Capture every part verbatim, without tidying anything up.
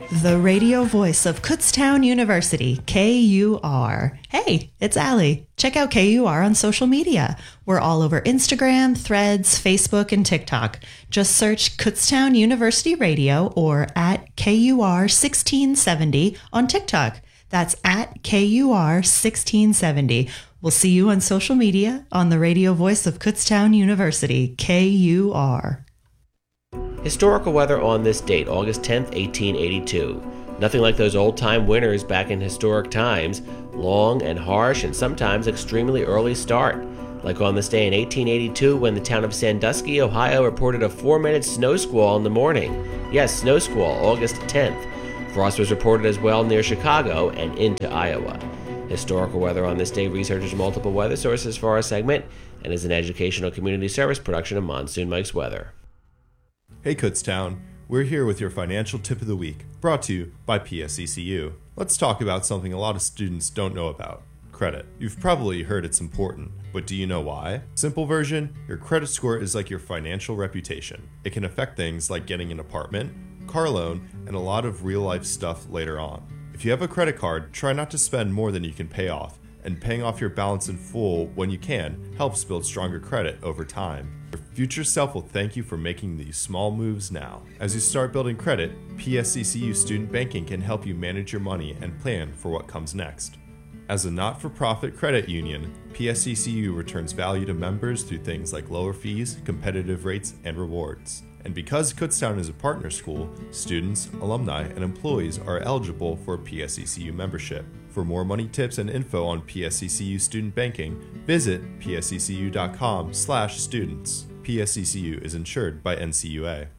The radio voice of Kutztown University, K U R. Hey, it's Allie. Check out K U R on social media. We're all over Instagram, Threads, Facebook, and TikTok. Just search Kutztown University Radio or at K U R sixteen seventy on TikTok. That's at K U R sixteen seventy. We'll see you on social media on the radio voice of Kutztown University, K U R. Historical weather on this date, August tenth, eighteen eighty-two. Nothing like those old-time winters back in historic times. Long and harsh and sometimes extremely early start. Like on this day in eighteen eighty-two when the town of Sandusky, Ohio reported a four-minute snow squall in the morning. Yes, snow squall, August tenth. Frost was reported as well near Chicago and into Iowa. Historical weather on this day researches multiple weather sources for our segment and is an educational community service production of Monsoon Mike's Weather. Hey Kutztown, we're here with your financial tip of the week, brought to you by P S E C U. Let's talk about something a lot of students don't know about, credit. You've probably heard it's important, but do you know why? Simple version, your credit score is like your financial reputation. It can affect things like getting an apartment, car loan, and a lot of real-life stuff later on. If you have a credit card, try not to spend more than you can pay off, and paying off your balance in full when you can helps build stronger credit over time. Your future self will thank you for making these small moves now. As you start building credit, P S E C U Student Banking can help you manage your money and plan for what comes next. As a not-for-profit credit union, P S E C U returns value to members through things like lower fees, competitive rates, and rewards. And because Kutztown is a partner school, students, alumni, and employees are eligible for a P S E C U membership. For more money tips and info on P S E C U student banking, visit p s e c u dot com slash students. P S E C U is insured by N C U A.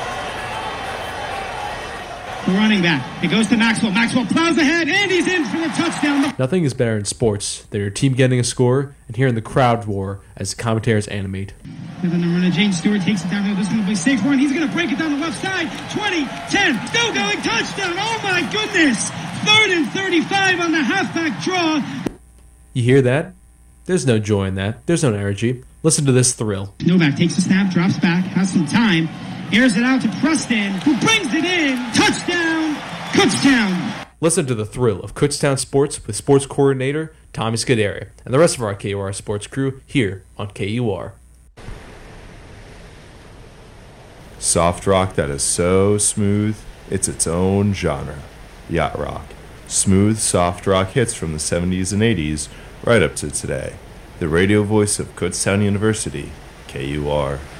The running back. It goes to Maxwell. Maxwell plows ahead, and he's in for the touchdown. Nothing is better in sports than your team getting a score and hearing the crowd roar as the commentators animate. And then the runner, James Stewart, takes it down there. This is going to be a safe run. He's going to break it down the left side. twenty, ten, still going, touchdown. Oh, my goodness. Third and thirty-five on the halfback draw. You hear that? There's no joy in that. There's no energy. Listen to this thrill. Novak takes a snap, drops back, has some time, airs it out to Preston, who brings it in. Touchdown, Kutztown. Listen to the thrill of Kutztown Sports with sports coordinator Tommy Scuderi and the rest of our K U R sports crew here on K U R. Soft rock that is so smooth, it's its own genre. Yacht rock. Smooth, soft rock hits from the seventies and eighties right up to today. The radio voice of Kutztown University, K U R.